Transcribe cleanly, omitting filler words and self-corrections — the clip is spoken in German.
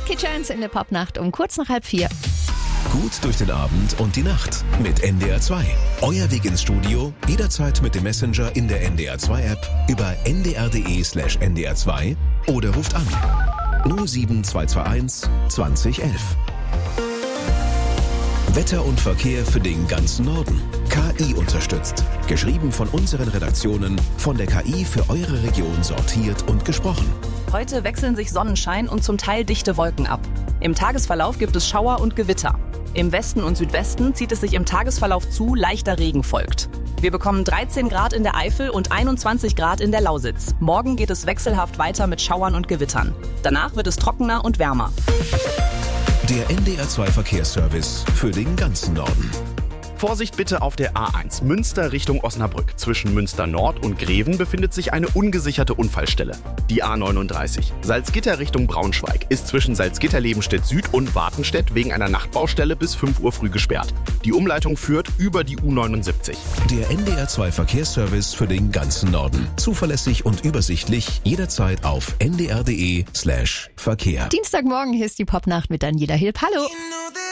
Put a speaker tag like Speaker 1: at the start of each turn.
Speaker 1: Jackie Chance in der Popnacht um kurz nach 3:30.
Speaker 2: Gut durch den Abend und die Nacht mit NDR 2. Euer Weg ins Studio, jederzeit mit dem Messenger in der NDR 2 App über ndr.de/ndr2 oder ruft an 07221 2011. Wetter und Verkehr für den ganzen Norden. KI unterstützt. Geschrieben von unseren Redaktionen, von der KI für eure Region sortiert und gesprochen.
Speaker 3: Heute wechseln sich Sonnenschein und zum Teil dichte Wolken ab. Im Tagesverlauf gibt es Schauer und Gewitter. Im Westen und Südwesten zieht es sich im Tagesverlauf zu, leichter Regen folgt. Wir bekommen 13 Grad in der Eifel und 21 Grad in der Lausitz. Morgen geht es wechselhaft weiter mit Schauern und Gewittern. Danach wird es trockener und wärmer.
Speaker 2: Der NDR 2 Verkehrsservice für den ganzen Norden.
Speaker 4: Vorsicht bitte auf der A1 Münster Richtung Osnabrück. Zwischen Münster Nord und Greven befindet sich eine ungesicherte Unfallstelle. Die A39 Salzgitter Richtung Braunschweig ist zwischen Salzgitter-Lebenstedt Süd und Wartenstedt wegen einer Nachtbaustelle bis 5 Uhr früh gesperrt. Die Umleitung führt über die U79.
Speaker 2: Der NDR 2 Verkehrsservice für den ganzen Norden. Zuverlässig und übersichtlich, jederzeit auf ndr.de/Verkehr.
Speaker 1: Dienstagmorgen hier ist die Popnacht mit Daniela Hilp. Hallo.